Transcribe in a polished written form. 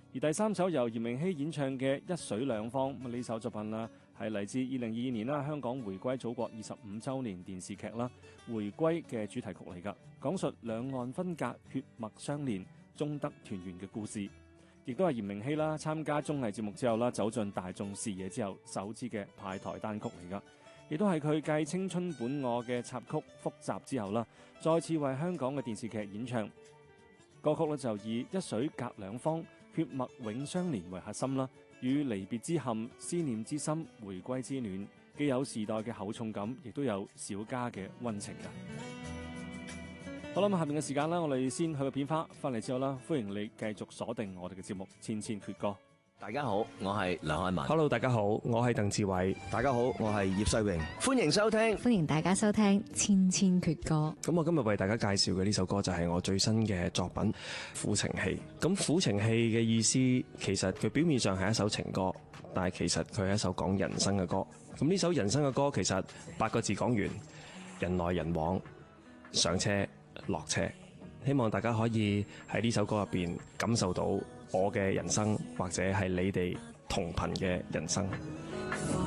而第三首由炎明熹演唱嘅《一水兩方》，呢首作品啦，係嚟自2022年啦香港回歸祖國25週年電視劇啦《回歸》嘅主題曲嚟㗎，講述兩岸分隔、血脈相連、終得團圓嘅故事，亦都係炎明熹啦參加綜藝節目之後啦走進大眾視野之後首支嘅派台單曲嚟㗎，亦都係佢繼《青春本我》嘅插曲《複雜》之後啦，再次為香港嘅電視劇演唱。歌曲咧就以一水隔兩方、血脈永相連為核心啦，與離別之憾、思念之心、回歸之暖，既有時代嘅厚重感，亦都有小家嘅溫情㗎。好啦，咁下面嘅時間啦，我哋先去個片花，翻嚟之後啦，歡迎你繼續鎖定我哋嘅節目《千千闕歌》。 大家好，我係梁漢文。 Hello， 大家好，我係鄧志偉。 大家好，我係葉世榮。歡迎收聽， 歡迎大家收聽《千千闕歌》。 咁我今日為大家介紹嘅呢首歌就係我最新嘅作品《苦情戲》。咁苦情戲嘅意思，其實佢表面上係一首情歌，但係其實佢係一首講人生嘅歌。咁呢首人生嘅歌，其實8個字講完：人來人往，上車落車。希望大家可以喺呢首歌入邊感受到我嘅人生，或者係你哋同頻嘅人生。